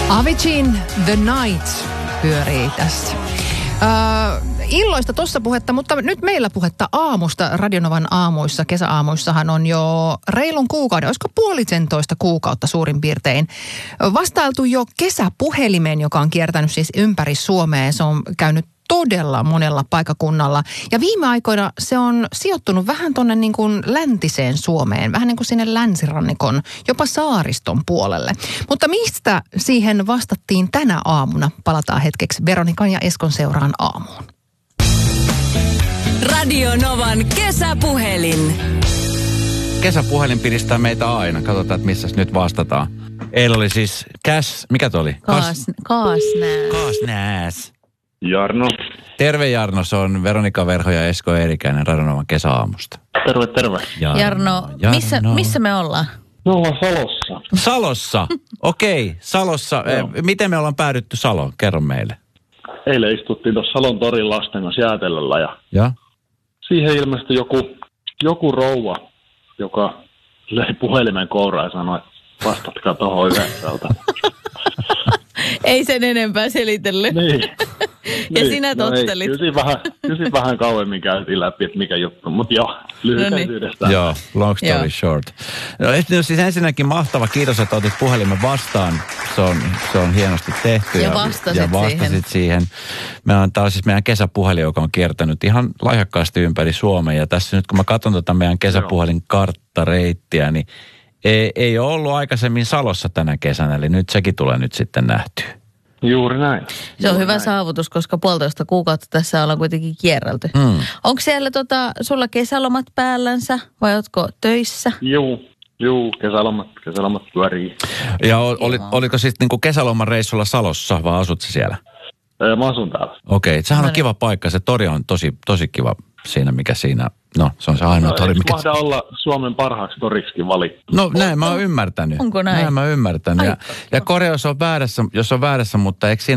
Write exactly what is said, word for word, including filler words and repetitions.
Avicin The Night pyörii tässä. Öö, illoista tuossa puhetta, mutta nyt meillä puhetta aamusta. Radionovan aamuissa, kesäaamuissahan on jo reilun kuukauden, olisiko puolisentoista kuukautta suurin piirtein, vastailtu jo kesäpuhelimeen, joka on kiertänyt siis ympäri Suomea. Se on käynyt todella monella paikakunnalla. Ja viime aikoina se on sijoittunut vähän tuonne niin kuin läntiseen Suomeen, vähän niin kuin sinne länsirannikon, jopa saariston puolelle. Mutta mistä siihen vastattiin tänä aamuna? Palataan hetkeksi Veronikan ja Eskon seuraan aamuun. Radio Novan kesäpuhelin. Kesäpuhelin piristää meitä aina. Katsotaan, että missä nyt vastataan. Eilen oli siis käs, mikä toi oli? Kaas, kaasnääs. Kaasnääs. Jarno. Terve Jarno, se on Veronika Verho ja Esko Eerikäinen Radionovan kesäaamusta. Terve, terve. Jarno, Jarno, Jarno. Missä, missä me ollaan? Me ollaan Salossa. Salossa? Okei, okay, Salossa. Eh, miten me ollaan päädytty Saloon? Kerro meille. Eilen istuttiin tuossa Salon torin lasten kanssa jäätelöllä ja, ja siihen ilmestyi joku, joku rouva, joka löi puhelimen kouraan ja sanoi, että vastatkaa tuohon yhdeksältä. Ei sen enempää selitellyt. Niin. Ja niin. sinä no tottelit. Kysin vähän, kysin vähän kauemmin käytiin läpi, että mikä juttu. Mutta joo, lyhykäisyydestään. Joo, long story Joo. short. No, no siis ensinnäkin mahtava. Kiitos, että otit puhelimen vastaan. Se on, se on hienosti tehty. Ja vastasit, ja vastasit siihen. siihen. Meillä on, tämä on siis meidän kesäpuhelin, joka on kiertänyt ihan lahjakkaasti ympäri Suomea. Ja tässä nyt, kun mä katson tätä meidän kesäpuhelin karttareittiä, niin ei, ei ole ollut aikaisemmin Salossa tänä kesänä. Eli nyt sekin tulee nyt sitten nähtyä. Juuri näin. Se on Juuri hyvä näin. saavutus, koska puolitoista kuukautta tässä ollaan kuitenkin kierrelty. Mm. Onko siellä tota, sulla kesälomat päällänsä vai ootko töissä? Juu, juu, kesälomat, kesälomat pyörii. Ja oli, oliko sitten niinku kesäloman reissulla Salossa vai asut sä siellä? Öö, mä asun täällä. Okei, sehän on kiva paikka. Se tori on tosi, tosi kiva siinä, mikä siinä... No, se on se ainoa No, tori, eikö mikä... mahda olla Suomen parhaaksi toriksikin valittu? No näin mä oon ymmärtänyt. Onko näin? Näin mä oon ymmärtänyt. Ja, Ai. ja korjaus on väärässä, jos on väärässä, mutta eikö siinä